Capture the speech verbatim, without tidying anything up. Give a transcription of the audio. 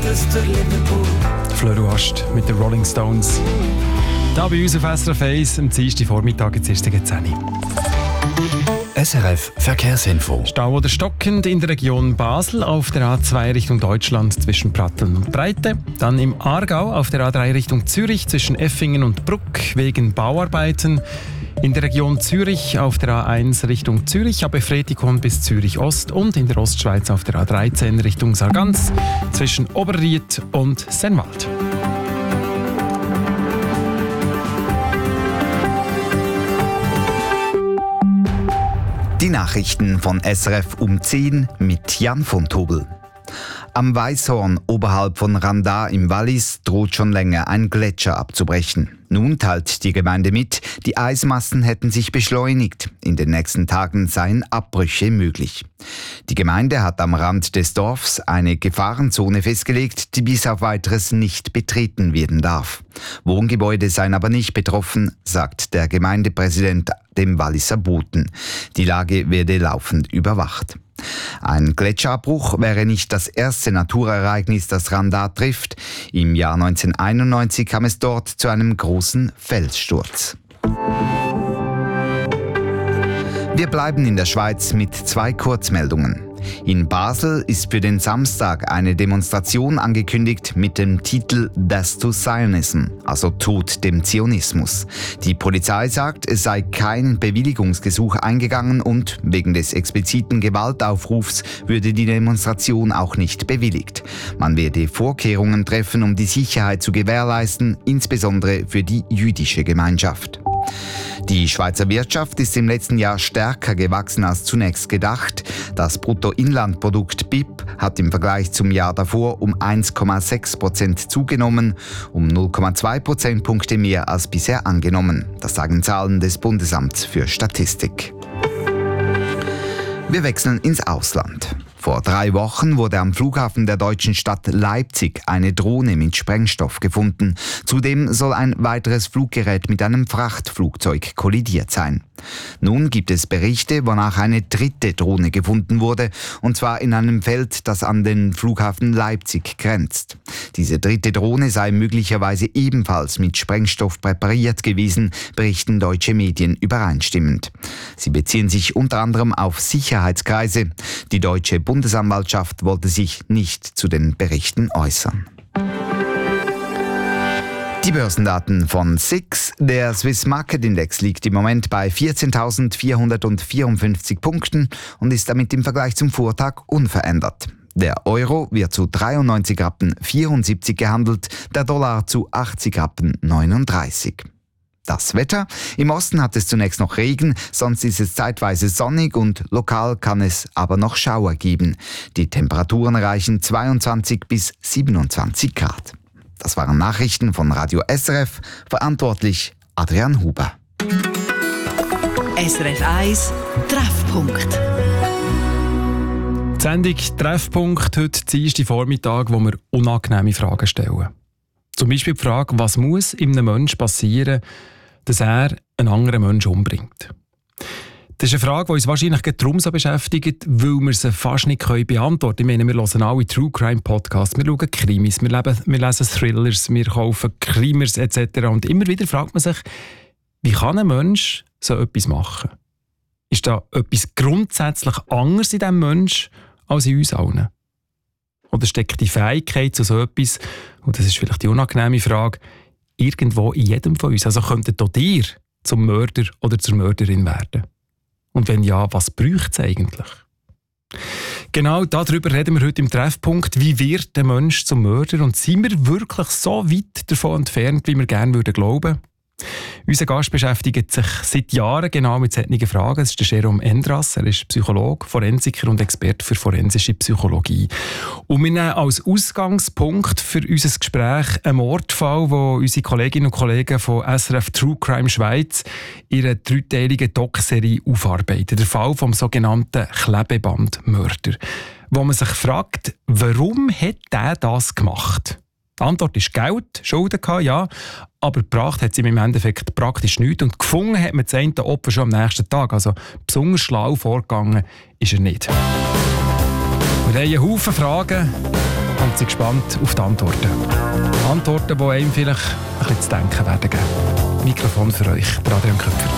Beatles durch Liverpool. Fleur Ast mit den Rolling Stones. Da bei uns auf S R F eins am Dienstag Vormittag, jetzt ist es zehn Uhr. S R F Verkehrsinfo. Stau oder stockend in der Region Basel auf der A zwei Richtung Deutschland zwischen Pratteln und Breite. Dann im Aargau auf der A drei Richtung Zürich zwischen Effingen und Bruck wegen Bauarbeiten. In der Region Zürich auf der A eins Richtung Zürich ab Efretikon bis Zürich Ost und in der Ostschweiz auf der A dreizehn Richtung Sargans zwischen Oberried und Sennwald. Die Nachrichten von S R F um zehn mit Jan von Tobel. Am Weisshorn oberhalb von Randa im Wallis droht schon länger ein Gletscher abzubrechen. Nun teilt die Gemeinde mit, die Eismassen hätten sich beschleunigt. In den nächsten Tagen seien Abbrüche möglich. Die Gemeinde hat am Rand des Dorfs eine Gefahrenzone festgelegt, die bis auf Weiteres nicht betreten werden darf. Wohngebäude seien aber nicht betroffen, sagt der Gemeindepräsident dem Walliser Boten. Die Lage werde laufend überwacht. Ein Gletscherabbruch wäre nicht das erste Naturereignis, das Randa trifft. Im Jahr neunzehnhunderteinundneunzig kam es dort zu einem großen Felssturz. Wir bleiben in der Schweiz mit zwei Kurzmeldungen. In Basel ist für den Samstag eine Demonstration angekündigt mit dem Titel Death to Zionism, also Tod dem Zionismus. Die Polizei sagt, es sei kein Bewilligungsgesuch eingegangen und wegen des expliziten Gewaltaufrufs würde die Demonstration auch nicht bewilligt. Man werde Vorkehrungen treffen, um die Sicherheit zu gewährleisten, insbesondere für die jüdische Gemeinschaft. Die Schweizer Wirtschaft ist im letzten Jahr stärker gewachsen als zunächst gedacht. Das Bruttoinlandprodukt B I P hat im Vergleich zum Jahr davor um eins Komma sechs Prozent zugenommen, um null Komma zwei Prozentpunkte mehr als bisher angenommen. Das sagen Zahlen des Bundesamts für Statistik. Wir wechseln ins Ausland. Vor drei Wochen wurde am Flughafen der deutschen Stadt Leipzig eine Drohne mit Sprengstoff gefunden. Zudem soll ein weiteres Fluggerät mit einem Frachtflugzeug kollidiert sein. Nun gibt es Berichte, wonach eine dritte Drohne gefunden wurde, und zwar in einem Feld, das an den Flughafen Leipzig grenzt. Diese dritte Drohne sei möglicherweise ebenfalls mit Sprengstoff präpariert gewesen, berichten deutsche Medien übereinstimmend. Sie beziehen sich unter anderem auf Sicherheitskreise. Die deutsche Bundesanwaltschaft wollte sich nicht zu den Berichten äußern. Die Börsendaten von S I X. Der Swiss Market Index liegt im Moment bei vierzehntausendvierhundertvierundfünfzig Punkten und ist damit im Vergleich zum Vortag unverändert. Der Euro wird zu dreiundneunzig Rappen vierundsiebzig gehandelt, der Dollar zu achtzig Rappen neununddreißig. Das Wetter. Im Osten hat es zunächst noch Regen, sonst ist es zeitweise sonnig und lokal kann es aber noch Schauer geben. Die Temperaturen reichen zweiundzwanzig bis siebenundzwanzig Grad. Das waren Nachrichten von Radio S R F, verantwortlich Adrian Huber. S R F eins Treffpunkt. Die Sendung Treffpunkt heute Dienstag Vormittag, wo wir unangenehme Fragen stellen. Zum Beispiel die Frage, was muss in einem Menschen passieren, dass er einen anderen Menschen umbringt. Das ist eine Frage, die uns wahrscheinlich darum so beschäftigt, weil wir sie fast nicht beantworten können. Ich meine, wir hören alle True Crime Podcasts, wir schauen Krimis, wir, leben, wir lesen Thrillers, wir kaufen Krimers et cetera. Und immer wieder fragt man sich, wie kann ein Mensch so etwas machen? Ist da etwas grundsätzlich anderes in diesem Menschen als in uns allen? Oder steckt die Fähigkeit zu so etwas, und das ist vielleicht die unangenehme Frage, irgendwo in jedem von uns? Also könnte auch dir zum Mörder oder zur Mörderin werden? Und wenn ja, was bräuchte es eigentlich? Genau darüber reden wir heute im Treffpunkt. Wie wird der Mensch zum Mörder? Und sind wir wirklich so weit davon entfernt, wie wir gerne würden glauben? Unser Gast beschäftigt sich seit Jahren genau mit solchen Fragen. Das ist der Jérôme Endras. Er ist Psychologe, Forensiker und Experte für forensische Psychologie. Und wir nehmen als Ausgangspunkt für unser Gespräch einen Mordfall, wo unsere Kolleginnen und Kollegen von S R F True Crime Schweiz ihre dreiteilige Doc-Serie aufarbeiten. Der Fall vom sogenannten Klebebandmörder. Wo man sich fragt, warum hat der das gemacht? Die Antwort ist Geld, Schulden gehabt, ja, aber gebracht hat sie ihm im Endeffekt praktisch nichts und gefunden hat man das eine Opfer schon am nächsten Tag. Also besonders schlau vorgegangen ist er nicht. Und Wir haben einen Haufen Fragen und sind gespannt auf die Antworten. Antworten, die einem vielleicht ein bisschen zu denken werden geben. Mikrofon für euch, der Adrian Köpfer.